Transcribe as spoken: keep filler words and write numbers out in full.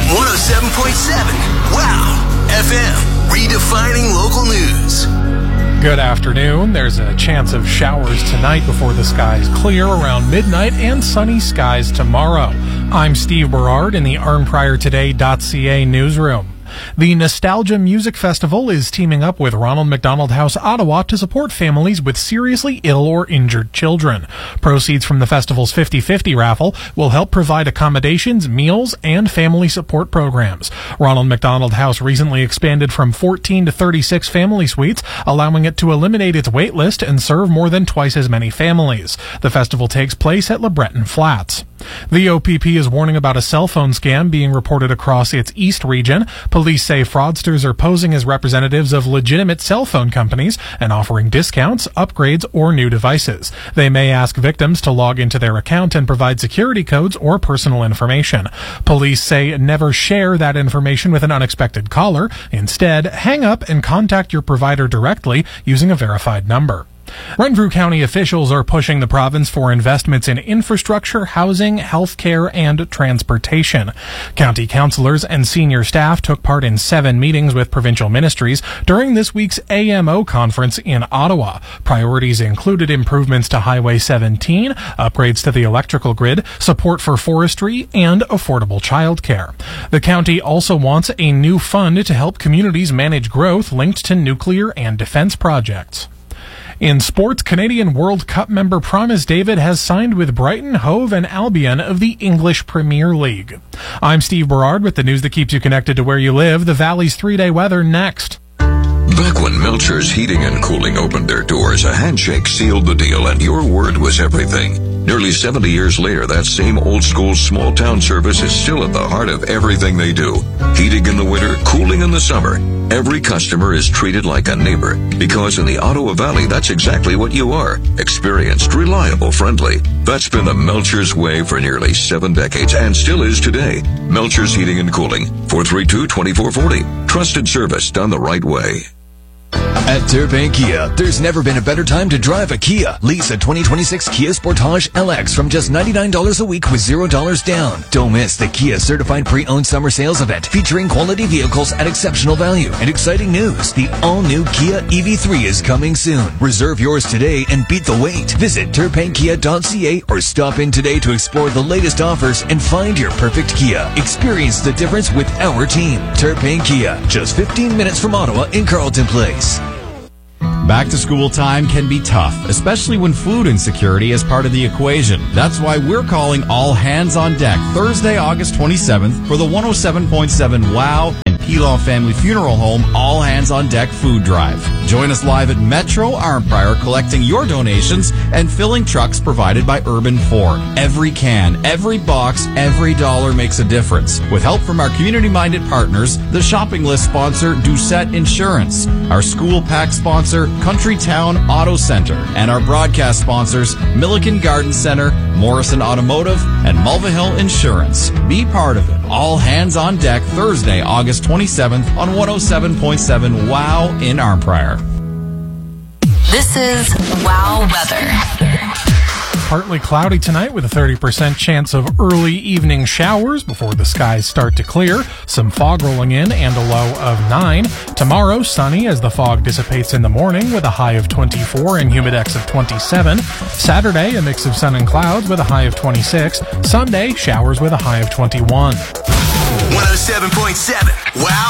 one oh seven point seven. Wow. F M. Redefining local news. Good afternoon. There's a chance of showers tonight before the skies clear around midnight and sunny skies tomorrow. I'm Steve Berard in the arn prior today dot c a newsroom. The Nostalgia Music Festival is teaming up with Ronald McDonald House Ottawa to support families with seriously ill or injured children. Proceeds from the festival's fifty-fifty raffle will help provide accommodations, meals, and family support programs. Ronald McDonald House recently expanded from fourteen to thirty-six family suites, allowing it to eliminate its wait list and serve more than twice as many families. The festival takes place at LeBreton Flats. The O P P is warning about a cell phone scam being reported across its East region. Police say fraudsters are posing as representatives of legitimate cell phone companies and offering discounts, upgrades, or new devices. They may ask victims to log into their account and provide security codes or personal information. Police say never share that information with an unexpected caller. Instead, hang up and contact your provider directly using a verified number. Renfrew County officials are pushing the province for investments in infrastructure, housing, healthcare, and transportation. County councillors and senior staff took part in seven meetings with provincial ministries during this week's A M O conference in Ottawa. Priorities included improvements to Highway seventeen, upgrades to the electrical grid, support for forestry, and affordable childcare. The county also wants a new fund to help communities manage growth linked to nuclear and defense projects. In sports, Canadian World Cup member Promise David has signed with Brighton, Hove, and Albion of the English Premier League. I'm Steve Berard with the news that keeps you connected to where you live. The Valley's three-day weather next. Back when Melchers Heating and Cooling opened their doors, a handshake sealed the deal and your word was everything. Nearly seventy years later, that same old-school small-town service is still at the heart of everything they do. Heating in the winter, cooling in the summer. Every customer is treated like a neighbor, because in the Ottawa Valley, that's exactly what you are. Experienced, reliable, friendly. That's been the Melchers way for nearly seven decades and still is today. Melchers Heating and Cooling, four three two, two four four zero. Trusted service done the right way. At Turpin Kia, there's never been a better time to drive a Kia. Lease a twenty twenty-six Kia Sportage L X from just ninety-nine dollars a week with zero dollars down. Don't miss the Kia Certified Pre-Owned Summer Sales Event featuring quality vehicles at exceptional value. And exciting news, the all-new Kia E V three is coming soon. Reserve yours today and beat the wait. Visit turpin kia dot c a or stop in today to explore the latest offers and find your perfect Kia. Experience the difference with our team. Turpin Kia, just fifteen minutes from Ottawa in Carleton Place. Back to school time can be tough, especially when food insecurity is part of the equation. That's why we're calling all hands on deck Thursday, August twenty-seventh for the one oh seven point seven WOW and Pilon Family Funeral Home All Hands on Deck Food Drive. Join us live at Metro Arnprior collecting your donations and filling trucks provided by Urban Ford. Every can, every box, every dollar makes a difference. With help from our community-minded partners, the shopping list sponsor Doucette Insurance, our school pack sponsor Country Town Auto Center, and our broadcast sponsors Milliken Garden Center, Morrison Automotive, and Mulvihill Insurance. Be part of it. All hands on deck Thursday, August twenty-seventh on one oh seven point seven WOW in Arnprior. This is WOW Weather. Partly cloudy tonight with a thirty percent chance of early evening showers before the skies start to clear. Some fog rolling in and a low of nine. Tomorrow, sunny as the fog dissipates in the morning with a high of twenty-four and humidex of twenty-seven. Saturday, a mix of sun and clouds with a high of twenty-six. Sunday, showers with a high of twenty-one. one oh seven point seven. Wow.